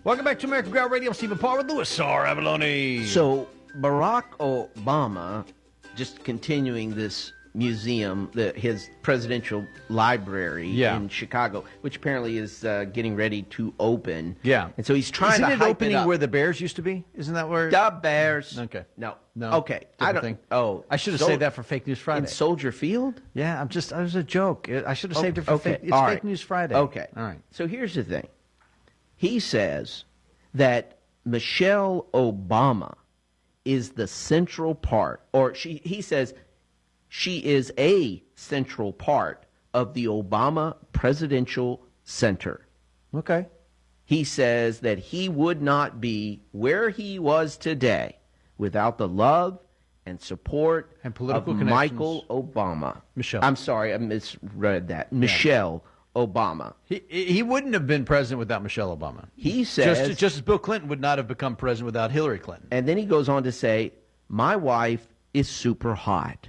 Welcome back to American Ground Radio. I'm Stephen Paul with Louis R. Avalone. So Barack Obama, just continuing this museum, his presidential library in Chicago, which apparently is getting ready to open. Yeah. And so he's trying Isn't to it hype opening it up. where the Bears used to be? Isn't that where? The Bears. Okay. No. No. Okay. I Different don't. thing. Oh, I should have saved that for Fake News Friday. in Soldier Field. Yeah, I was a joke. I should have saved it for okay. It's All Fake right. News Friday. Okay. All right. So here's the thing. He says that Michelle Obama is the central part, or he says she is a central part of the Obama Presidential Center. Okay. He says that he would not be where he was today without the love and support And political of connections. Michael Obama. Michelle. I'm sorry, I misread that. Michelle Obama. He wouldn't have been president without Michelle Obama. He says, Just as Bill Clinton would not have become president without Hillary Clinton. and then he goes on to say, my wife is super hot.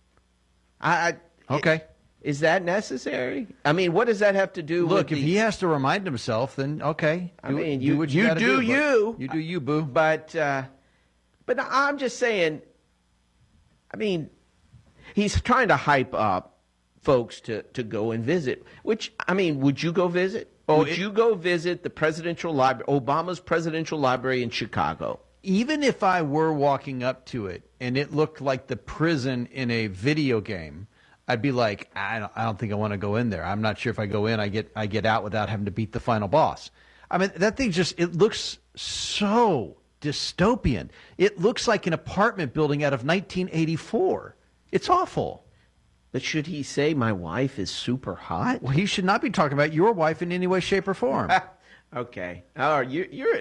Okay. Is that necessary? I mean, what does that have to do Look, with if he has to remind himself, then okay. I mean, do what you gotta do bud. you. You do you, boo. But I'm just saying, I mean, he's trying to hype up folks to go and visit, which, I mean, would you go visit? Would you go visit the presidential library, Obama's presidential library in Chicago? Even if I were walking up to it and it looked like the prison in a video game, I'd be like, I don't think I want to go in there. I'm not sure if I go in, I get out without having to beat the final boss. I mean, that thing it looks so dystopian. It looks like an apartment building out of 1984. It's awful. But should he say my wife is super hot? Well, he should not be talking about your wife in any way, shape, or form. Okay. Oh, you're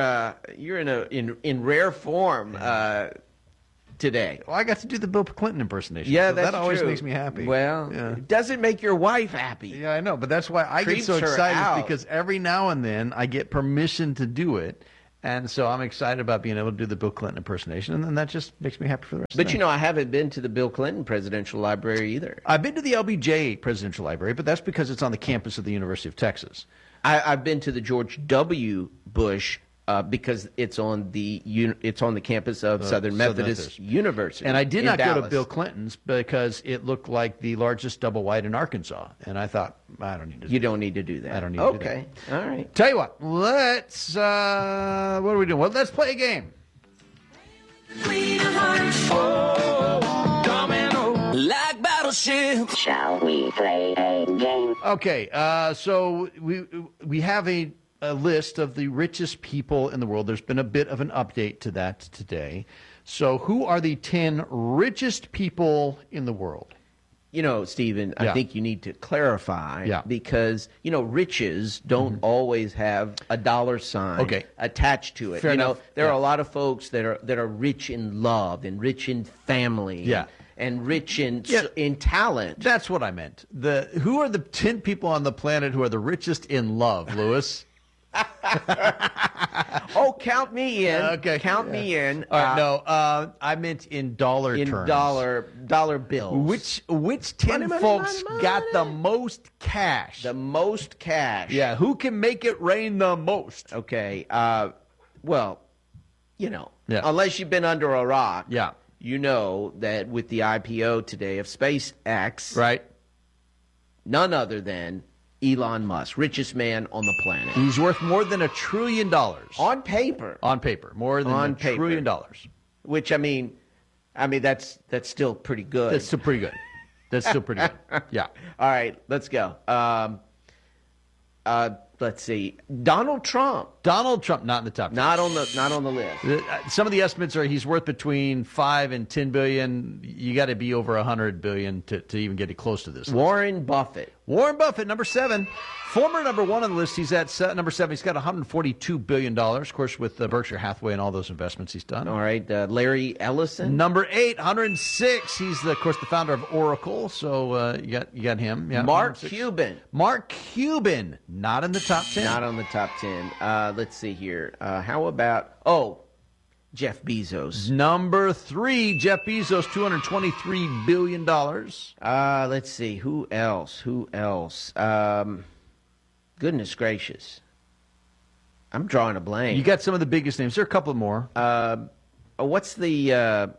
in rare form today. Well, I got to do the Bill Clinton impersonation. Yeah, so that's that always true. makes me happy. Well, yeah. it doesn't make your wife happy. Yeah, I know, but that's why I Creeps get so her excited out. because every now and then I get permission to do it. And so I'm excited about being able to do the Bill Clinton impersonation, and then that just makes me happy for the rest of the But, you know, I haven't been to the Bill Clinton Presidential Library either. I've been to the LBJ Presidential Library, but that's because it's on the campus of the University of Texas. I've been to the George W. Bush because it's on the campus of Southern Methodist University. And I did in not go to Dallas. Bill Clinton's because it looked like the largest double wide in Arkansas. And I thought, I don't need to do You don't need to do that. I don't need to do that. Okay. All right. Tell you what, let's, what are we doing? Well, let's play a game. Like battleship. Shall we play a game? Okay, so we have a list of the richest people in the world. There's been a bit of an update to that today. So who are the 10 richest people in the world? You know, Stephen, I Yeah. think you need to clarify Yeah. because, you know, riches don't always have a dollar sign Okay. attached to it. Fair you know, enough. there Yeah. are a lot of folks that are rich in love and rich in family Yeah. and rich in Yeah. in talent. That's what I meant. Who are the 10 people on the planet who are the richest in love, Louis? Oh, count me in. Okay. Count me in. All right, no, I meant in dollar in terms. dollar bills. Which 10 Money, folks money, got the money. most cash? The most cash. Yeah, who can make it rain the most? Okay. Well, you know, Yeah. unless you've been under a rock, Yeah. you know that with the IPO today of SpaceX, Right? none other than Elon Musk, richest man on the planet. He's worth more than $1 trillion. On paper. On paper. More than On $1 paper. trillion. Which, I mean, that's still pretty good. That's still pretty good. That's still pretty good. Yeah. All right, let's go. Let's see. Donald Trump, Donald Trump, not in the top 10. not on the list. Some of the estimates are he's worth between 5 and 10 billion. You got to be over 100 billion to even get it close to this. Warren Buffett. Warren Buffett, number 7. Former number 1 on the list. He's at number 7. He's got $142 billion, of course, with Berkshire Hathaway and all those investments he's done. All right, Larry Ellison. Number 8, 106. He's, of course, the founder of Oracle. So you got him. Yeah, Mark 106. Cuban. Mark Cuban, not in the top 10. Not on the top 10. Let's see here. How about, Jeff Bezos. Number 3, Jeff Bezos, $223 billion. Let's see. Who else? Goodness gracious. I'm drawing a blank. You got some of the biggest names. There are a couple more. What's the guy?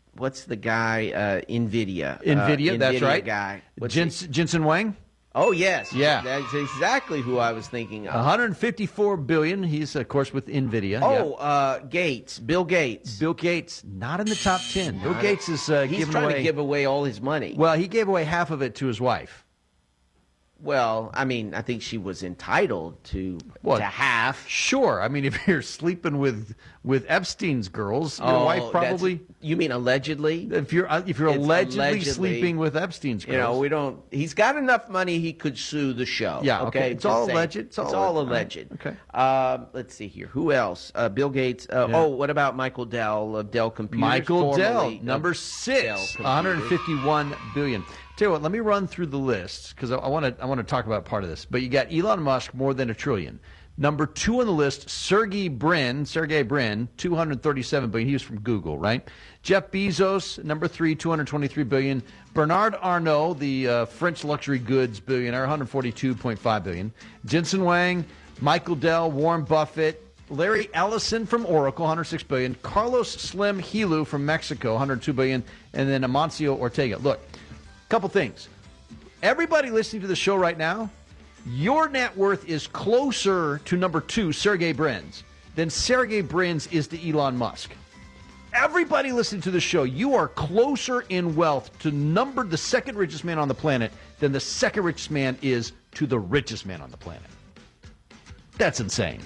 NVIDIA. NVIDIA, that's right. Guy. Jensen Huang. Oh yes. Yeah. That's exactly who I was thinking of. 154 billion. He's of course with NVIDIA. Oh, Gates. Bill Gates. Bill Gates, not in the top 10. Bill Gates is He's trying to give away all his money. Well, he gave away half of it to his wife. Well, I mean, I think she was entitled to half. Sure. I mean, if you're sleeping with Epstein's girls, your wife probably. You mean allegedly? If you're allegedly sleeping with Epstein's girls, we don't. He's got enough money; he could sue the show. Yeah. Okay. It's all alleged. It's all alleged. Okay. Let's see here. Who else? Bill Gates. Oh, what about Michael Dell of Dell Computers? Michael Dell, number 6, 151 billion. Tell you what, let me run through the list because I want to talk about part of this. But you got Elon Musk, more than $1 trillion. Number 2 on the list, Sergey Brin, 237 billion. He was from Google, right? Jeff Bezos, number 3, 223 billion. Bernard Arnault, the French luxury goods billionaire, 142.5 billion. Jensen Huang, Michael Dell, Warren Buffett, Larry Ellison from Oracle, 106 billion. Carlos Slim Helu from Mexico, 102 billion, and then Amancio Ortega. Look. Couple things. Everybody listening to the show right now, your net worth is closer to number 2, Sergey Brin's, than Sergey Brin's is to Elon Musk. Everybody listening to the show, you are closer in wealth to the second richest man on the planet than the second richest man is to the richest man on the planet. That's insane.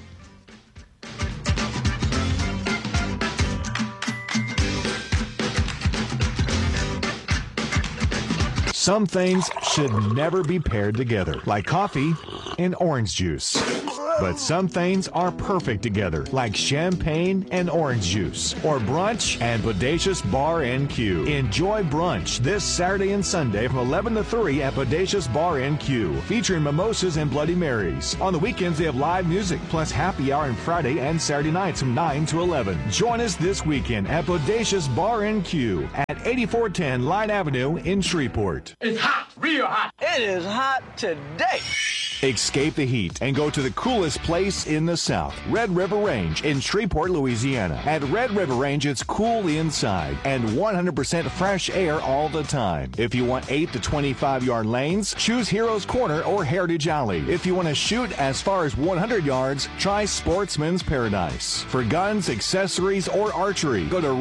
Some things should never be paired together, like coffee and orange juice. But some things are perfect together, like champagne and orange juice, or brunch and Bodacious Bar NQ. Enjoy brunch this Saturday and Sunday from 11 to 3 at Bodacious Bar NQ, featuring mimosas and Bloody Marys. On the weekends, they have live music, plus happy hour on Friday and Saturday nights from 9 to 11. Join us this weekend at Bodacious Bar NQ at 8410 Line Avenue in Shreveport. It's hot, real hot. It is hot today. Escape the heat and go to the coolest place in the South, Red River Range in Shreveport, Louisiana. At Red River Range, it's cool inside and 100% fresh air all the time. If you want 8 to 25-yard lanes, choose Heroes Corner or Heritage Alley. If you want to shoot as far as 100 yards, try Sportsman's Paradise. For guns, accessories, or archery, go to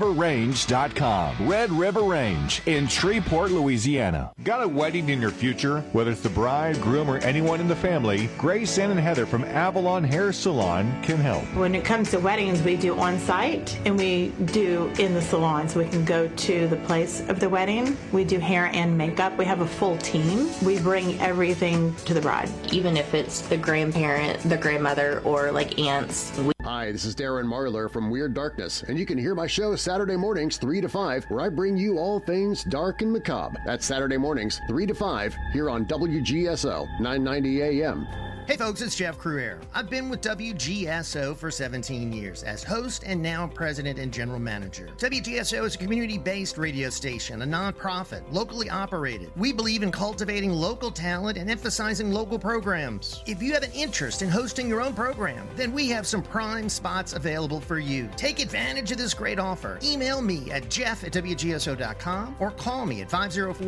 RedRiverRange.com. Red River Range in Shreveport, Louisiana. Got a wedding in your future? Whether it's the bride, groom, or anyone in the family, Grace Ann and Heather from Avalon Hair Salon can help. When it comes to weddings, we do on-site and we do in the salon, so we can go to the place of the wedding. We do hair and makeup. We have a full team. We bring everything to the bride. Even if it's the grandparent, the grandmother, or like aunts. Hi, this is Darren Marlar from Weird Darkness, and you can hear my show Saturday mornings 3 to 5, where I bring you all things dark and macabre. That's Saturday mornings 3 to 5 here on WGSO 990 AM. Hey folks, it's Jeff Cruier. I've been with WGSO for 17 years as host and now president and general manager. WGSO is a community-based radio station, a nonprofit, locally operated. We believe in cultivating local talent and emphasizing local programs. If you have an interest in hosting your own program, then we have some prime spots available for you. Take advantage of this great offer. Email me at jeff@WGSO.com or call me at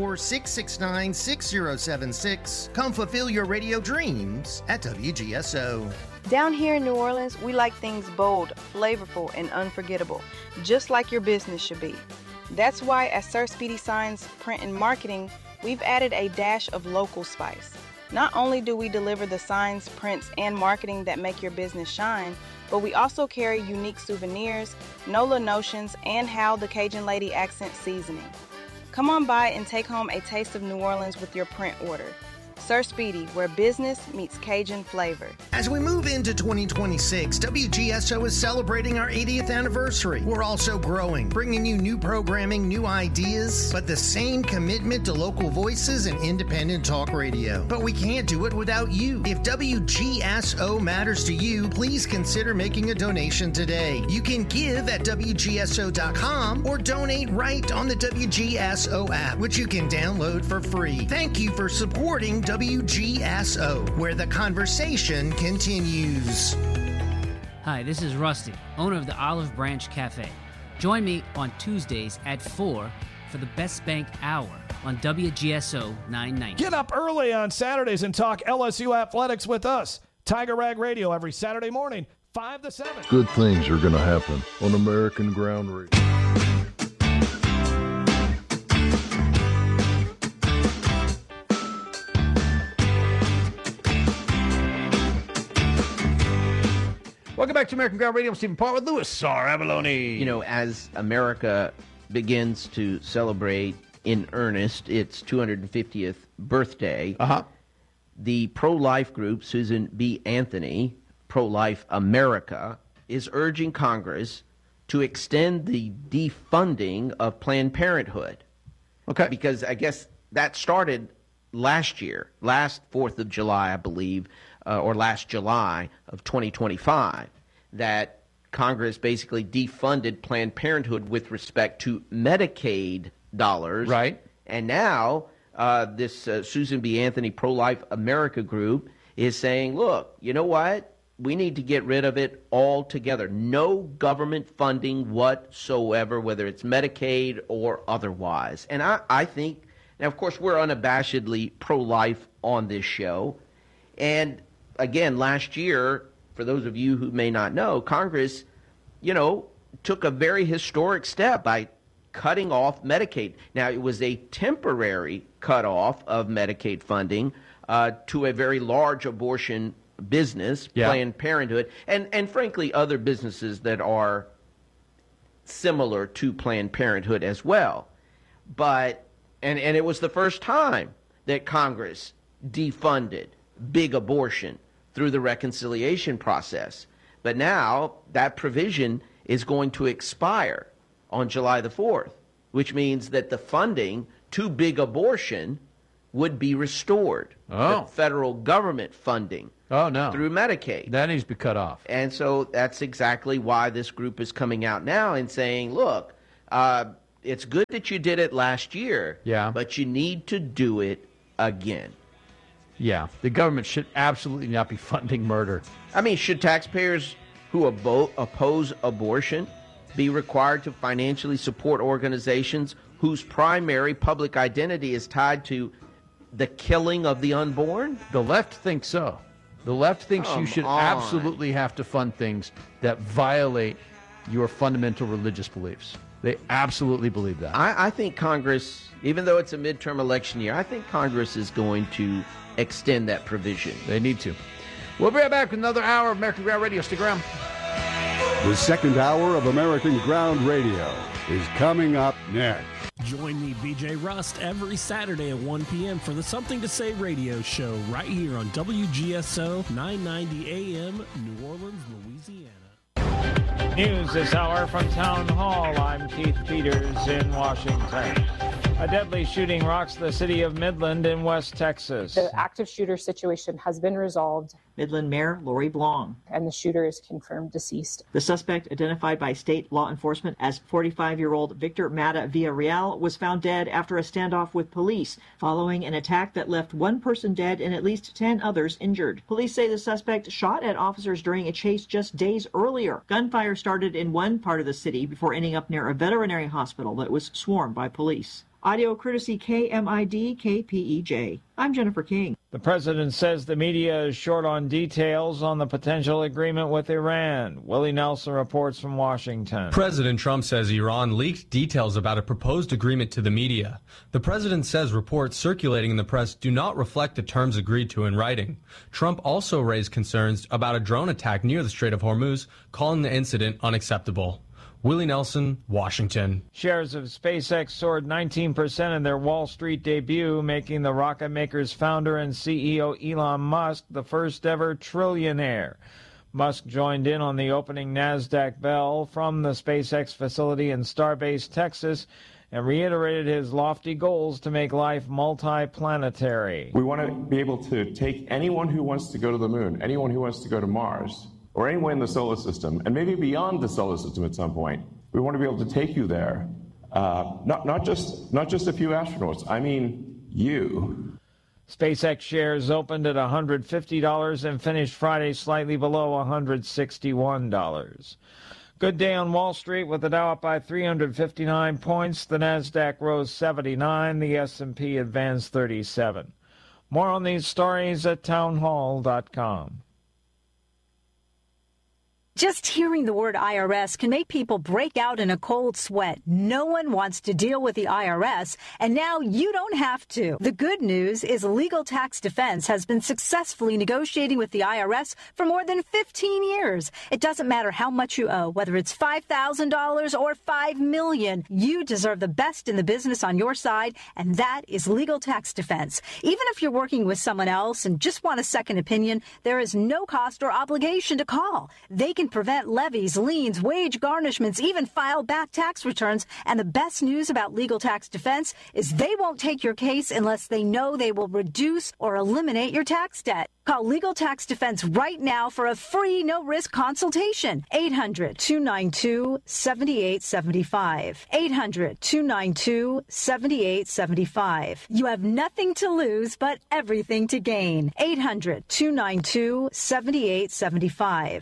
504-669-6076. Come fulfill your radio dreams at WGSO. Down here in New Orleans, we like things bold, flavorful, and unforgettable, just like your business should be. That's why at Sir Speedy Signs Print and Marketing, we've added a dash of local spice. Not only do we deliver the signs, prints, and marketing that make your business shine, but we also carry unique souvenirs, NOLA notions, and How the Cajun Lady accent seasoning. Come on by and take home a taste of New Orleans with your print order. Sir Speedy, where business meets Cajun flavor. As we move into 2026, WGSO is celebrating our 80th anniversary. We're also growing, bringing you new programming, new ideas, but the same commitment to local voices and independent talk radio. But we can't do it without you. If WGSO matters to you, please consider making a donation today. You can give at WGSO.com or donate right on the WGSO app, which you can download for free. Thank you for supporting WGSO, where the conversation continues. Hi, this is Rusty, owner of the Olive Branch Cafe. Join me on Tuesdays at 4 for the Best Bank Hour on WGSO 990. Get up early on Saturdays and talk LSU athletics with us. Tiger Rag Radio every Saturday morning, 5 to 7. Good things are going to happen on American Ground Radio. Welcome back to American Ground Radio. I'm Stephen Paul with Louis Saar Abalone. You know, as America begins to celebrate in earnest its 250th birthday, the pro-life group, Susan B. Anthony, Pro-Life America, is urging Congress to extend the defunding of Planned Parenthood. Okay. Because I guess that started last year, last 4th of July, I believe, or last July of 2025, that Congress basically defunded Planned Parenthood with respect to Medicaid dollars. Right. And now this Susan B. Anthony Pro-Life America group is saying, look, you know what? We need to get rid of it altogether. No government funding whatsoever, whether it's Medicaid or otherwise. And I think, now, of course, we're unabashedly pro-life on this show. And again, last year, for those of you who may not know, Congress, took a very historic step by cutting off Medicaid. Now, it was a temporary cutoff of Medicaid funding to a very large abortion business, Planned Parenthood, and frankly, other businesses that are similar to Planned Parenthood as well. But, and it was the first time that Congress defunded big abortion through the reconciliation process. But now that provision is going to expire on July the 4th, which means that the funding to big abortion would be restored. Oh. The federal government funding. Oh, no. Through Medicaid. That needs to be cut off. And so that's exactly why this group is coming out now and saying, look, it's good that you did it last year, but you need to do it again. Yeah, the government should absolutely not be funding murder. I mean, should taxpayers who oppose abortion be required to financially support organizations whose primary public identity is tied to the killing of the unborn? The left thinks so. The left thinks you should absolutely have to fund things that violate your fundamental religious beliefs. They absolutely believe that. I think Congress, even though it's a midterm election year, I think Congress is going to extend that provision. They need to. We'll be right back with another hour of American Ground Radio. Stick around. The second hour of American Ground Radio is coming up next. Join me, BJ Rust, every Saturday at 1 p.m. for the Something to Say radio show right here on WGSO 990 AM, New Orleans, Louisiana. News this hour from Town Hall. I'm Keith Peters in Washington. A deadly shooting rocks the city of Midland in West Texas. The active shooter situation has been resolved. Midland Mayor Lori Blong. And the shooter is confirmed deceased. The suspect, identified by state law enforcement as 45-year-old Victor Mata Villarreal, was found dead after a standoff with police following an attack that left one person dead and at least 10 others injured. Police say the suspect shot at officers during a chase just days earlier. Gunfire started in one part of the city before ending up near a veterinary hospital that was swarmed by police. Audio courtesy KMID KPEJ. I'm Jennifer King. The president says the media is short on details on the potential agreement with Iran. Willie Nelson reports from Washington. President Trump says Iran leaked details about a proposed agreement to the media. The president says reports circulating in the press do not reflect the terms agreed to in writing. Trump also raised concerns about a drone attack near the Strait of Hormuz, calling the incident unacceptable. Willie Nelson, Washington. Shares of SpaceX soared 19% in their Wall Street debut, making the rocket maker's founder and CEO Elon Musk the first ever trillionaire. Musk joined in on the opening NASDAQ bell from the SpaceX facility in Starbase, Texas, and reiterated his lofty goals to make life multi-planetary. We want to be able to take anyone who wants to go to the moon, anyone who wants to go to Mars, or anywhere in the solar system, and maybe beyond the solar system at some point. We want to be able to take you there. Not just a few astronauts. I mean, you. SpaceX shares opened at $150 and finished Friday slightly below $161. Good day on Wall Street with the Dow up by 359 points. The Nasdaq rose 79. The S&P advanced 37. More on these stories at townhall.com. Just hearing the word IRS can make people break out in a cold sweat. No one wants to deal with the IRS, and now you don't have to. The good news is Legal Tax Defense has been successfully negotiating with the IRS for more than 15 years. It doesn't matter how much you owe, whether it's $5,000 or $5 million. You deserve the best in the business on your side, and that is Legal Tax Defense. Even if you're working with someone else and just want a second opinion, there is no cost or obligation to call. They can prevent levies, liens, wage garnishments, even file back tax returns. And the best news about Legal Tax Defense is they won't take your case unless they know they will reduce or eliminate your tax debt. Call Legal Tax Defense right now for a free, no-risk consultation. 800-292-7875. 800-292-7875. You have nothing to lose but everything to gain. 800-292-7875.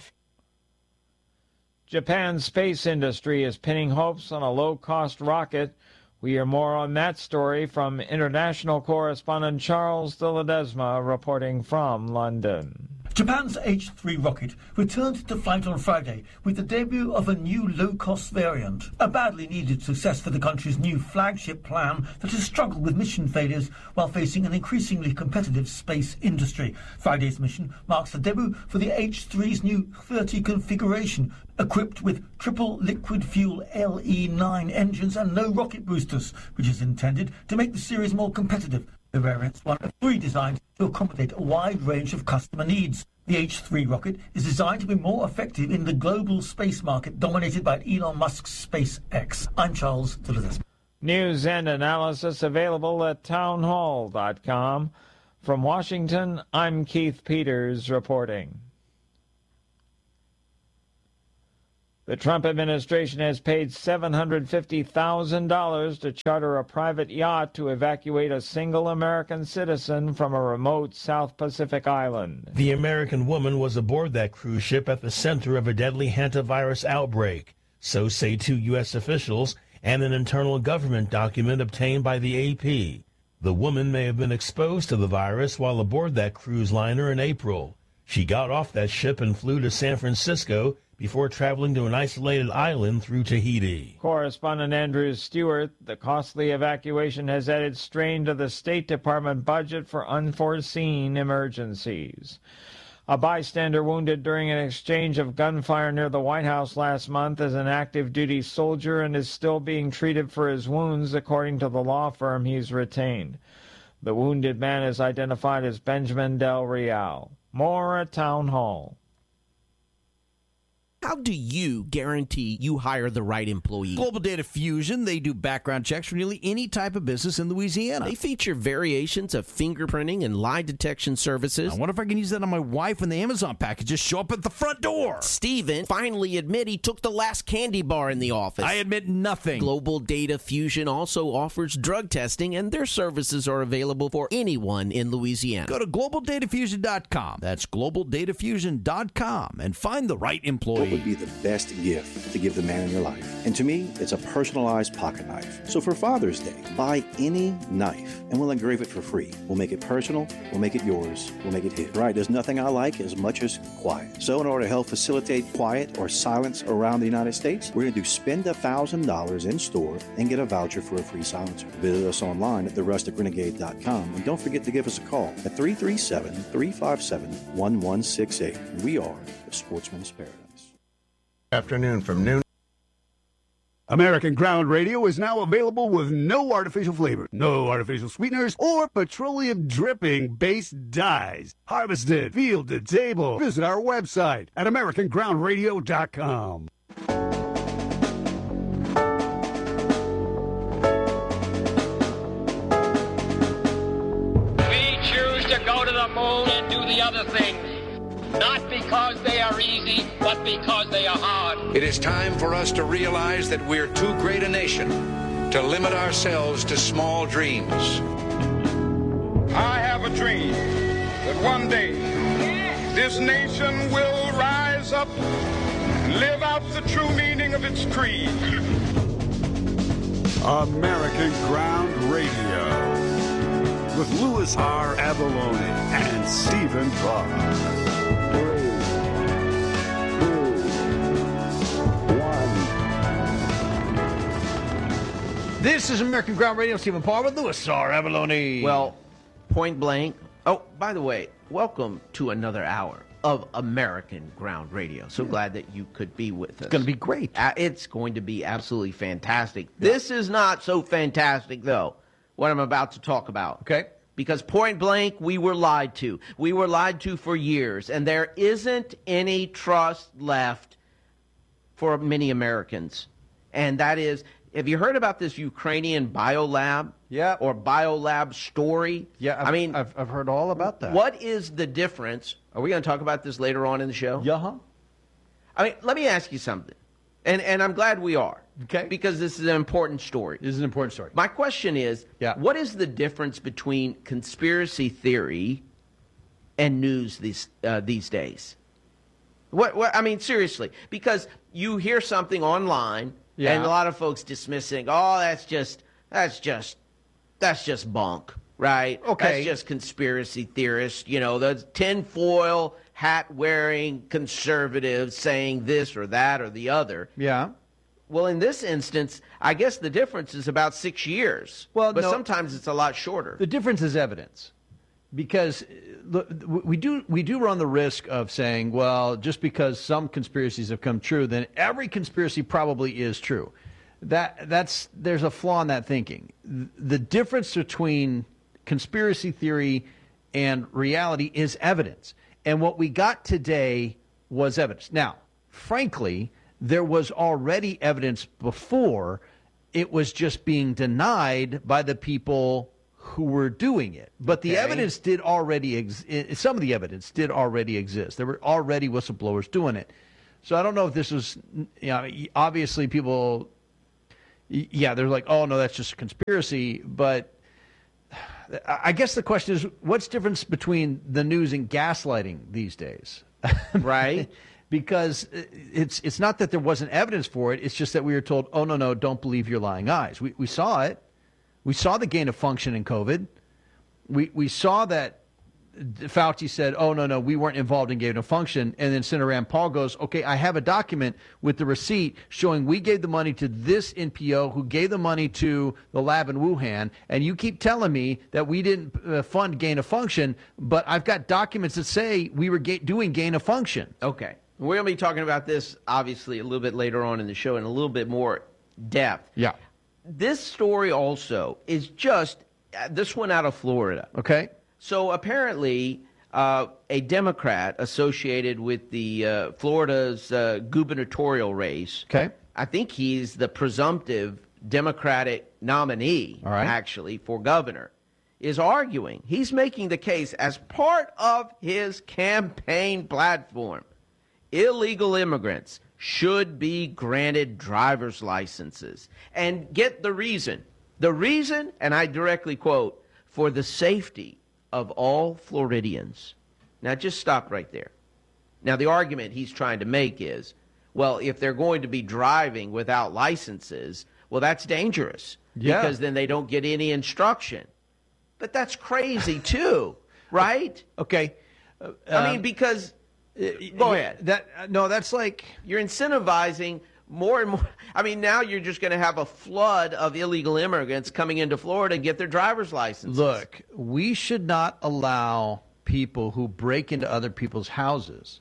Japan's space industry is pinning hopes on a low-cost rocket. We hear more on that story from international correspondent Charles de Ledesma reporting from London. Japan's H-3 rocket returned to flight on Friday with the debut of a new low-cost variant, a badly needed success for the country's new flagship plan that has struggled with mission failures while facing an increasingly competitive space industry. Friday's mission marks the debut for the H-3's new 30 configuration, equipped with triple liquid fuel LE9 engines and no rocket boosters, which is intended to make the series more competitive. The variant's one of three designed to accommodate a wide range of customer needs. The H-3 rocket is designed to be more effective in the global space market dominated by Elon Musk's SpaceX. I'm Charles de Ledesma. News and analysis available at townhall.com. From Washington, I'm Keith Peters reporting. The Trump administration has paid $750,000 to charter a private yacht to evacuate a single American citizen from a remote South Pacific island. The American woman was aboard that cruise ship at the center of a deadly hantavirus outbreak. So say two U.S. officials and an internal government document obtained by the AP. The woman may have been exposed to the virus while aboard that cruise liner in April. She got off that ship and flew to San Francisco before traveling to an isolated island through Tahiti. Correspondent Andrew Stewart, the costly evacuation has added strain to the State Department budget for unforeseen emergencies. A bystander wounded during an exchange of gunfire near the White House last month is an active duty soldier and is still being treated for his wounds, according to the law firm he's retained. The wounded man is identified as Benjamin Del Real. More at Town Hall. How do you guarantee you hire the right employee? Global Data Fusion, they do background checks for nearly any type of business in Louisiana. They feature variations of fingerprinting and lie detection services. I wonder if I can use that on my wife when the Amazon packages show up at the front door. Steven finally admit he took the last candy bar in the office. I admit nothing. Global Data Fusion also offers drug testing, and their services are available for anyone in Louisiana. Go to globaldatafusion.com. That's globaldatafusion.com and find the right employee. What would be the best gift to give the man in your life? And to me, it's a personalized pocket knife. So for Father's Day, buy any knife and we'll engrave it for free. We'll make it personal, we'll make it yours, we'll make it his. Right, there's nothing I like as much as quiet. So in order to help facilitate quiet or silence around the United States, we're going to do spend $1,000 in store and get a voucher for a free silencer. Visit us online at therusticrenegade.com and don't forget to give us a call at 337-357-1168. We are the Sportsman's Paradise. Afternoon from noon. American Ground Radio is now available with no artificial flavor, no artificial sweeteners, or petroleum dripping-based dyes. Harvested, field to table. Visit our website at AmericanGroundRadio.com. We choose to go to the moon and do the other things. Not because they are easy, but because they are hard. It is time for us to realize that we're too great a nation to limit ourselves to small dreams. I have a dream that one day this nation will rise up and live out the true meaning of its creed. American Ground Radio with Louis R. Abalone and Stephen Parr. 3, 2, 1. This is American Ground Radio. Stephen Parr with Louis R. Abalone. Well, point blank. Oh, by the way, welcome to another hour of American Ground Radio. So glad that you could be with us. It's going to be great. It's going to be absolutely fantastic. This is not so fantastic, though, what I'm about to talk about. Okay. Because point blank, we were lied to. We were lied to for years, and there isn't any trust left for many Americans. And that is, have you heard about this Ukrainian biolab? Yeah. Or biolab story? Yeah, I've heard all about that. What is the difference? Are we going to talk about this later on in the show? Yeah. I mean, let me ask you something. And I'm glad we are. Okay. Because this is an important story. This is an important story. My question is, what is the difference between conspiracy theory and news these days? What I mean, seriously. Because you hear something online, and a lot of folks dismissing, oh, that's just bunk, right? Okay. That's just conspiracy theorists, the tinfoil hat-wearing conservatives saying this or that or the other. Yeah. Well, in this instance, I guess the difference is about 6 years. Well, but no, sometimes it's a lot shorter. The difference is evidence. Because we do run the risk of saying, well, just because some conspiracies have come true, then every conspiracy probably is true. There's a flaw in that thinking. The difference between conspiracy theory and reality is evidence. And what we got today was evidence. Now, frankly, there was already evidence before. It was just being denied by the people who were doing it. But the evidence did already some of the evidence did already exist. There were already whistleblowers doing it. So I don't know if this was, obviously people, they're like, oh, no, that's just a conspiracy. But I guess the question is, what's the difference between the news and gaslighting these days? Right. Because it's not that there wasn't evidence for it. It's just that we were told, oh, no, don't believe your lying eyes. We saw it. We saw the gain of function in COVID. We saw that Fauci said, oh, no, we weren't involved in gain of function. And then Senator Rand Paul goes, okay, I have a document with the receipt showing we gave the money to this NPO who gave the money to the lab in Wuhan. And you keep telling me that we didn't fund gain of function, but I've got documents that say we were doing gain of function. Okay. We're going to be talking about this, obviously, a little bit later on in the show in a little bit more depth. Yeah. This story also is just this one out of Florida. Okay. So apparently a Democrat associated with the Florida's gubernatorial race. Okay. I think he's the presumptive Democratic nominee, actually, for governor, is arguing. He's making the case as part of his campaign platform. Illegal immigrants should be granted driver's licenses. And get the reason. The reason, and I directly quote, for the safety of all Floridians. Now, just stop right there. Now, the argument he's trying to make is, well, if they're going to be driving without licenses, well, that's dangerous. Yeah. Because then they don't get any instruction. But that's crazy, too, right? Okay. I mean, because... Go ahead. That's like... You're incentivizing more and more. I mean, now you're just going to have a flood of illegal immigrants coming into Florida and get their driver's licenses. Look, we should not allow people who break into other people's houses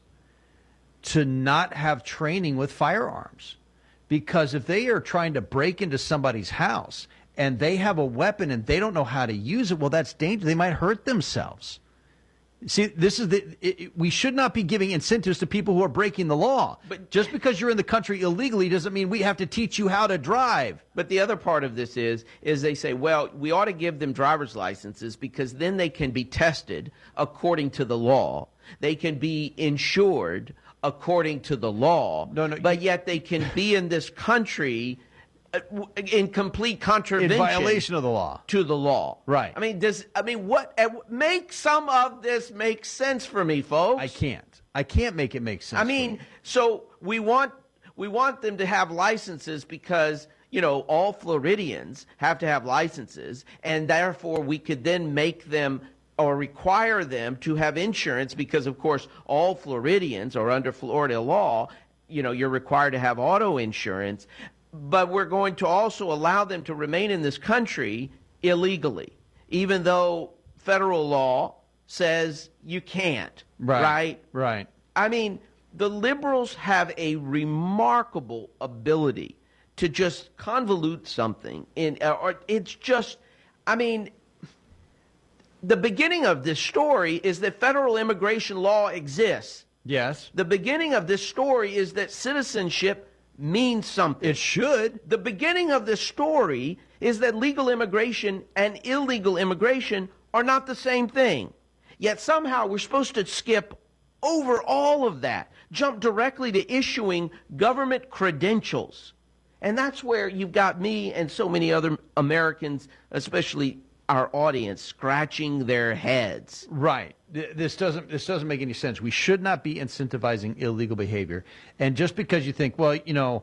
to not have training with firearms. Because if they are trying to break into somebody's house and they have a weapon and they don't know how to use it, well, that's dangerous. They might hurt themselves. See, this is we should not be giving incentives to people who are breaking the law. But just because you're in the country illegally doesn't mean we have to teach you how to drive. But the other part of this is they say, well, we ought to give them driver's licenses because then they can be tested according to the law. They can be insured according to the law. But yet they can be in this country in complete contravention, in violation of the law, to the law. Right. I mean, make some of this make sense for me, folks? I can't make it make sense. I mean, so we want them to have licenses because, you know, all Floridians have to have licenses, and therefore we could then make them or require them to have insurance because, of course, all Floridians or under Florida law, you know, you're required to have auto insurance. But we're going to also allow them to remain in this country illegally, even though federal law says you can't. Right? I mean, the liberals have a remarkable ability to just convolute something. It's just, I mean, the beginning of this story is that federal immigration law exists. Yes. The beginning of this story is that citizenship means something. It should. The beginning of this story is that legal immigration and illegal immigration are not the same thing. Yet somehow we're supposed to skip over all of that, jump directly to issuing government credentials. And that's where you've got me and so many other Americans, especially our audience, scratching their heads. Right. This doesn't make any sense. We should not be incentivizing illegal behavior. And just because you think, well, you know,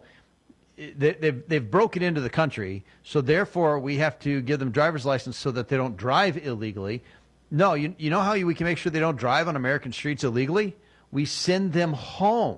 they've broken into the country, so therefore we have to give them driver's license so that they don't drive illegally. No, you know how we can make sure they don't drive on American streets illegally? We send them home.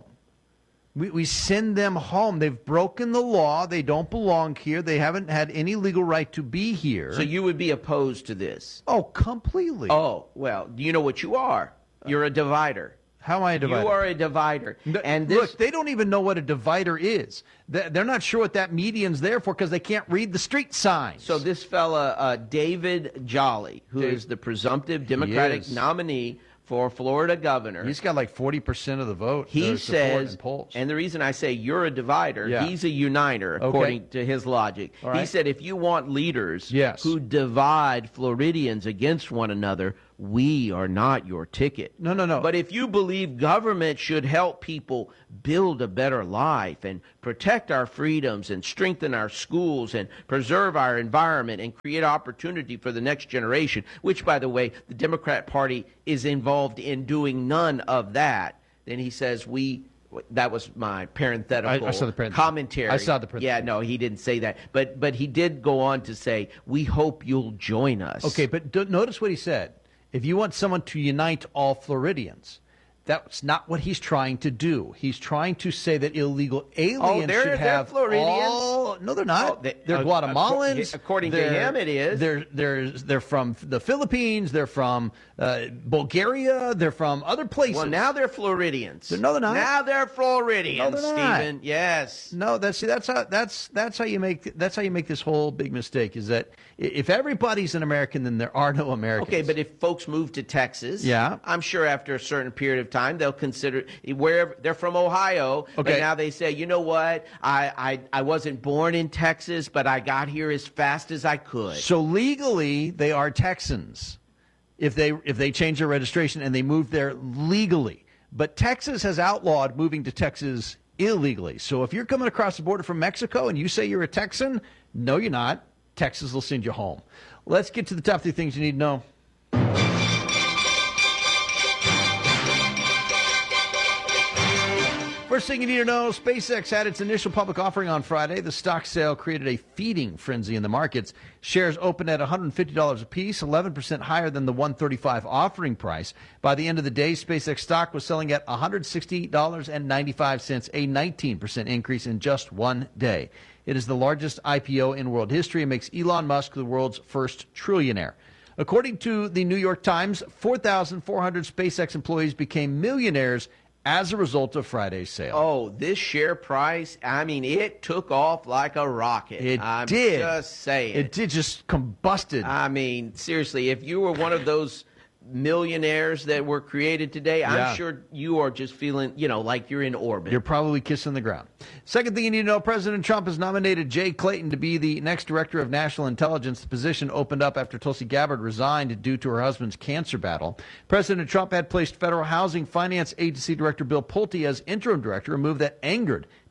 We send them home. They've broken the law. They don't belong here. They haven't had any legal right to be here. So you would be opposed to this? Oh, completely. Oh, well, you know what you are? You're a divider. How am I a divider? You are a divider. And look, they don't even know what a divider is. They're not sure what that median's there for because they can't read the street signs. So this fella, David Jolly, who is the presumptive Democratic nominee for Florida governor. He's got like 40% of the vote. He says, and the reason I say you're a divider, he's a uniter, according to his logic. Right. He said if you want leaders who divide Floridians against one another, we are not your ticket. No. But if you believe government should help people build a better life and protect our freedoms and strengthen our schools and preserve our environment and create opportunity for the next generation, which, by the way, the Democrat Party is involved in doing none of that, then he says that was my parenthetical I saw the commentary. I saw the parenthetical. Yeah, no, he didn't say that. But he did go on to say, we hope you'll join us. Okay, but notice what he said. If you want someone to unite all Floridians, that's not what he's trying to do. He's trying to say that illegal aliens should have Floridians. No, they're not. They're Guatemalans. According to him, it is. They're from the Philippines. They're from Bulgaria. They're from other places. Well, now they're Floridians. No, they're not. Now they're Floridians, no, they're not. Stephen. Yes. No, that's how you make this whole big mistake. Is that if everybody's an American, then there are no Americans. Okay, but if folks move to Texas, yeah, I'm sure after a certain period of time they'll consider wherever they're from Ohio. Okay. But now they say, you know what? I wasn't born in Texas, but I got here as fast as I could. So legally, they are Texans if they change their registration and they move there legally. But Texas has outlawed moving to Texas illegally. So if you're coming across the border from Mexico and you say you're a Texan, no, you're not. Texas will send you home. Let's get to the top 3 things you need to know. First thing you need to know, SpaceX had its initial public offering on Friday. The stock sale created a feeding frenzy in the markets. Shares opened at $150 a piece, 11% higher than the $135 offering price. By the end of the day, SpaceX stock was selling at $160.95, a 19% increase in just one day. It is the largest IPO in world history and makes Elon Musk the world's first trillionaire. According to the New York Times, 4,400 SpaceX employees became millionaires as a result of Friday's sale. Oh, this share price, I mean, it took off like a rocket. I'm did. Just saying. It did, just combusted. I mean, seriously, if you were one of those millionaires that were created today, I'm sure you are just feeling, like you're in orbit. You're probably kissing the ground. Second thing you need to know, President Trump has nominated Jay Clayton to be the next director of national intelligence. The position opened up after Tulsi Gabbard resigned due to her husband's cancer battle. President Trump had placed Federal Housing Finance Agency Director Bill Pulte as interim director, a move that angered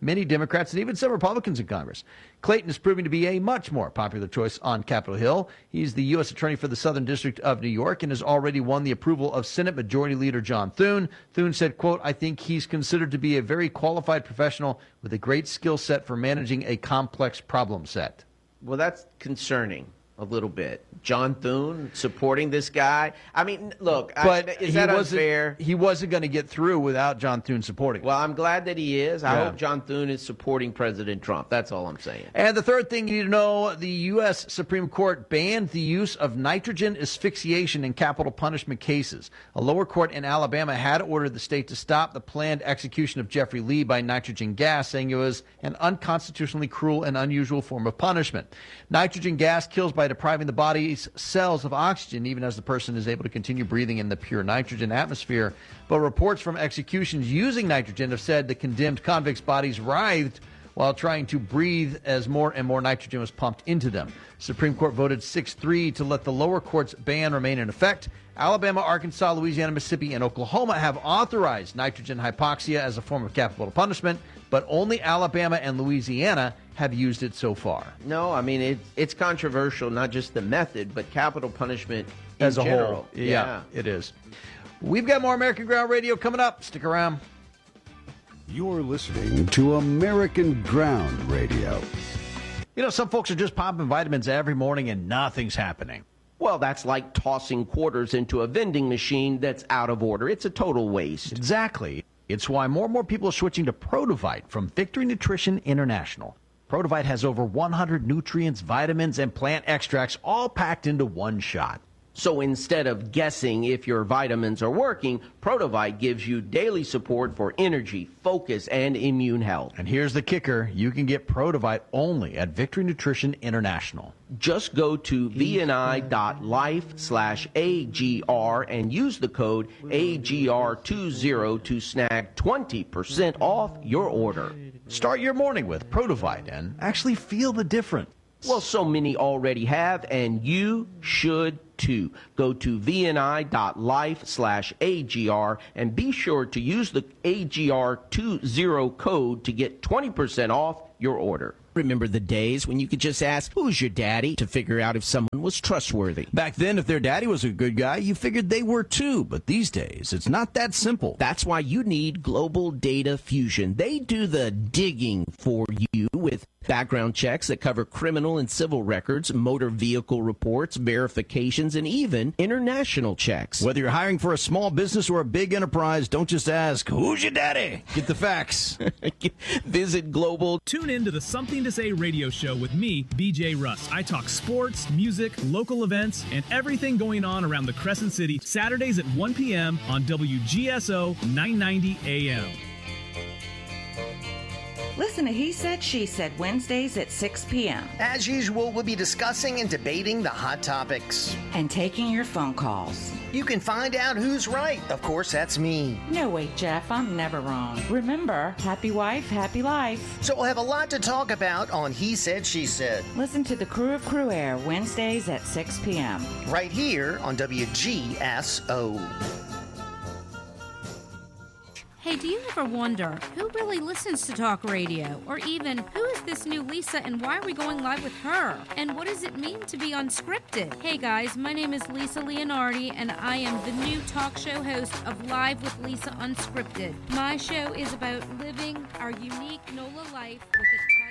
many Democrats and even some Republicans in Congress. Clayton is proving to be a much more popular choice on Capitol Hill. He's the U.S. Attorney for the Southern District of New York and has already won the approval of Senate Majority Leader John Thune. Thune said, quote, "I think he's considered to be a very qualified professional with a great skill set for managing a complex problem set." Well, that's concerning a little bit. John Thune supporting this guy. I mean, look, is that unfair? He wasn't going to get through without John Thune supporting him. Well, I'm glad that he is. I hope John Thune is supporting President Trump. That's all I'm saying. And the third thing you need to know, the U.S. Supreme Court banned the use of nitrogen asphyxiation in capital punishment cases. A lower court in Alabama had ordered the state to stop the planned execution of Jeffrey Lee by nitrogen gas, saying it was an unconstitutionally cruel and unusual form of punishment. Nitrogen gas kills by depriving the body's cells of oxygen, even as the person is able to continue breathing in the pure nitrogen atmosphere. But reports from executions using nitrogen have said the condemned convicts' bodies writhed while trying to breathe as more and more nitrogen was pumped into them. Supreme Court voted 6-3 to let the lower court's ban remain in effect. Alabama, Arkansas, Louisiana, Mississippi, and Oklahoma have authorized nitrogen hypoxia as a form of capital punishment, but only Alabama and Louisiana have used it so far. No, I mean, it's controversial, not just the method, but capital punishment in as a general. whole. Yeah, it is. We've got more American Ground Radio coming up. Stick around. You're listening to American Ground Radio. You know, some folks are just popping vitamins every morning and nothing's happening. Well, that's like tossing quarters into a vending machine that's out of order. It's a total waste. Exactly. It's why more and more people are switching to Produvite from Victory Nutrition International. Produvite has over 100 nutrients, vitamins, and plant extracts all packed into one shot. So instead of guessing if your vitamins are working, Produvite gives you daily support for energy, focus, and immune health. And here's the kicker. You can get Produvite only at Victory Nutrition International. Just go to vni.life/AGR and use the code AGR20 to snag 20% off your order. Start your morning with Produvite and actually feel the difference. Well, so many already have, and you should too. Go to vni.life/AGR and be sure to use the AGR20 code to get 20% off your order. Remember the days when you could just ask, "Who's your daddy?" to figure out if someone was trustworthy. Back then, if their daddy was a good guy, you figured they were too. But these days, it's not that simple. That's why you need Global Data Fusion. They do the digging for you with background checks that cover criminal and civil records, motor vehicle reports, verifications, and even international checks. Whether you're hiring for a small business or a big enterprise, don't just ask, "Who's your daddy?" Get the facts. Visit Global. Tune in to the Something to Say radio show with me, BJ Rust. I talk sports, music, local events, and everything going on around the Crescent City, Saturdays at 1 p.m. on WGSO 990 AM. Listen to He Said, She Said, Wednesdays at 6 p.m. As usual, we'll be discussing and debating the hot topics. And taking your phone calls. You can find out who's right. Of course, that's me. No, wait, Jeff, I'm never wrong. Remember, happy wife, happy life. So we'll have a lot to talk about on He Said, She Said. Listen to the Crew of Crew Air, Wednesdays at 6 p.m. Right here on WGSO. Hey, do you ever wonder who really listens to talk radio? Or even, who is this new Lisa and why are we going live with her? And what does it mean to be unscripted? Hey guys, my name is Lisa Leonardi and I am the new talk show host of Live with Lisa Unscripted. My show is about living our unique NOLA life with a